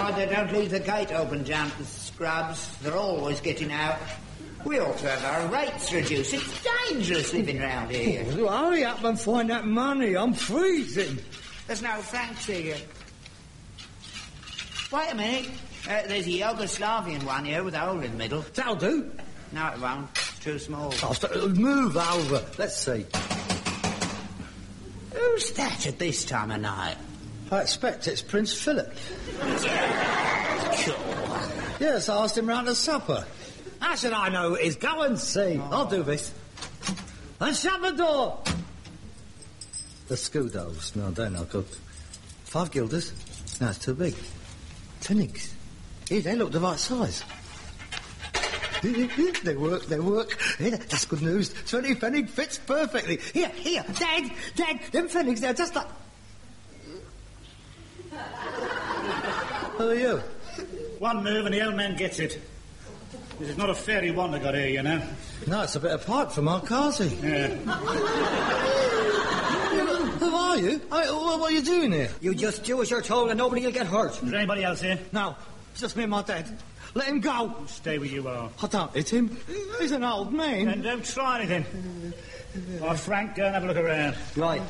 why they don't leave the gate open down to the scrubs. They're always getting out. We ought to have our rates reduced. It's dangerous living round here. Well, hurry up and find that money. I'm freezing. There's no Franks here. Wait a minute. There's a Yugoslavian one here with a hole in the middle. That'll do. No, it won't. It's too small. Move over. Let's see. Who's that at this time of night? I expect it's Prince Philip. Sure. Yes, I asked him round to supper. How should I know who it is? Go and see. Oh. I'll do this. And shut the door. The Scudos. No, they're not good. 5 guilders. No, it's too big. Pfennigs. Here, they look the right size. They work. Here, that's good news. 20 pfennig fits perfectly. Here, Dad, them pfennigs, they're just like... Who are you? One move and the old man gets it. This is not a fairy wand I got here, you know. No, it's a bit of pipe from Arkazi. Yeah. Who are you? What are you doing here? You just do as you're told and nobody will get hurt. Is there anybody else here? No, it's just me and my dad. Let him go. Stay where you are. I don't hit him. He's an old man. And don't try anything. Oh, Frank, go and have a look around. Right.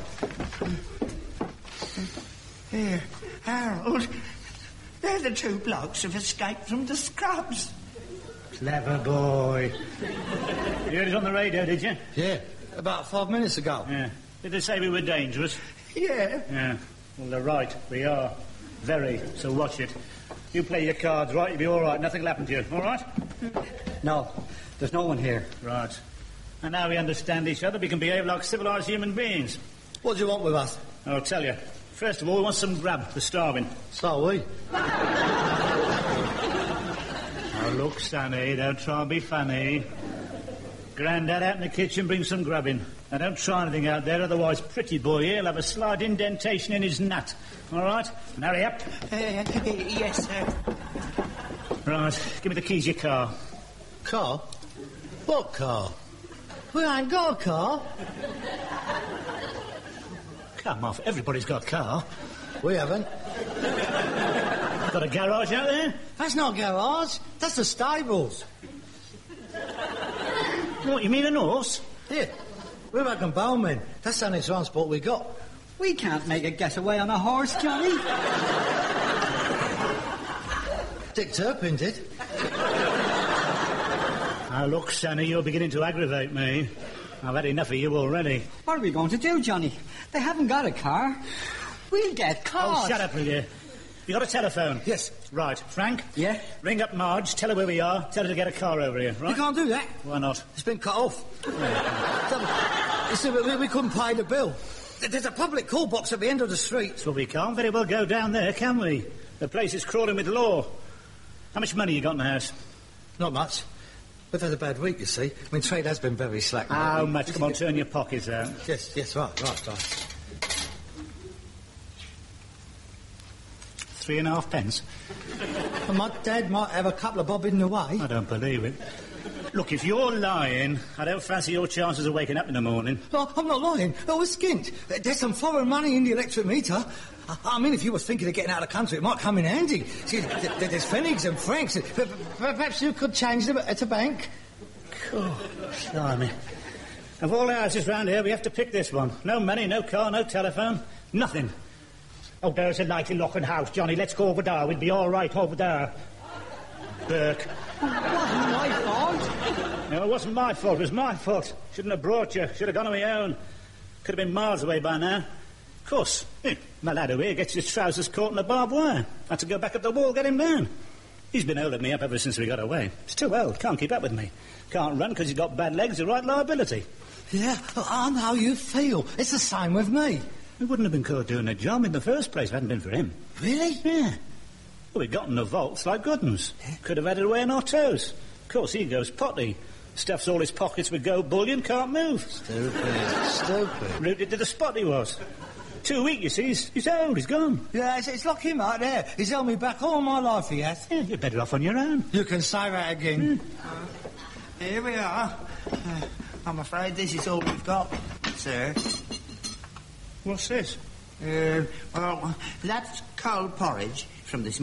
Here, Harold. They're the 2 blokes who've escaped from the scrubs. Clever boy. You heard it on the radio, did you? Yeah, about 5 minutes ago. Yeah. Did they say we were dangerous? Yeah. Yeah. Well, they're right. We are. Very. So watch it. You play your cards right, you'll be all right. Nothing will happen to you. All right? No, there's no one here. Right. And now we understand each other, we can behave like civilised human beings. What do you want with us? I'll tell you. First of all, we want some grub. We're starving. So we. Oh, look, Sonny, don't try and be funny. Grandad out in the kitchen, bring some grub in. Now, don't try anything out there, otherwise Pretty Boy here will have a slight indentation in his nut. All right? And hurry up. Yes, sir. Right, give me the keys of your car. Car? What car? We ain't got a car. Come off, everybody's got a car. We haven't. Got a garage out there? That's not a garage. That's the stables. What, you mean an horse? Here, we're back in Bowman. That's the only transport we got. We can't make a getaway on a horse, Johnny. Dick Turpin did. Now, look, Sonny, you're beginning to aggravate me. I've had enough of you already. What are we going to do, Johnny? They haven't got a car. We'll get caught. Oh, shut up, will you? You got a telephone? Yes. Right. Frank? Yeah? Ring up Marge, tell her where we are, tell her to get a car over here, right? You can't do that. Why not? It's been cut off. You see, we couldn't pay the bill. There's a public call box at the end of the street. Well, we can't very well go down there, can we? The place is crawling with law. How much money you got in the house? Not much. We've had a bad week, you see. I mean, trade has been very slack. How much? Come on, turn your pockets out. Yes, right. 3.5 pence. And my dad might have a couple of bob in the way. I don't believe it. Look, if you're lying, I don't fancy your chances of waking up in the morning. No, I'm not lying. Oh, we're skint. There's some foreign money in the electric meter. I mean, if you were thinking of getting out of the country, it might come in handy. See, there's pfennigs and francs. Perhaps you could change them at a bank. Oh, blimey. Of all the houses round here, we have to pick this one. No money, no car, no telephone, nothing. Oh, there's a likely looking house, Johnny. Let's go over there. We'll be all right over there. Burke. It wasn't my fault. No, it wasn't my fault. It was my fault. Shouldn't have brought you. Should have gone on my own. Could have been miles away by now. Of course. My lad over here gets his trousers caught in the barbed wire. Had to go back up the wall, get him down. He's been holding me up ever since we got away. He's too old. Can't keep up with me. Can't run because he's got bad legs. A right liability. Yeah, I know how you feel. It's the same with me. We wouldn't have been caught doing a job in the first place if it hadn't been for him. Really? Yeah. Well, we got in the vaults like good uns. Could have had it away on our toes. Of course, he goes potty. Stuffs all his pockets with gold bullion, can't move. Stupid. Rooted to the spot he was. 2 weeks, you see. He's old, he's gone. Yeah, it's like him out there. He's held me back all my life, he has. Yeah, you're better off on your own. You can say that again. Here we are. I'm afraid this is all we've got, sir. What's this? Well, that's cold porridge from this